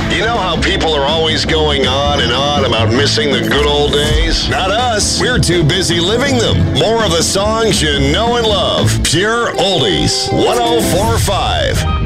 You know how people are always going on and on about missing the good old days? Not us. We're too busy living them. More of the songs you know and love. Pure Oldies. 104.5.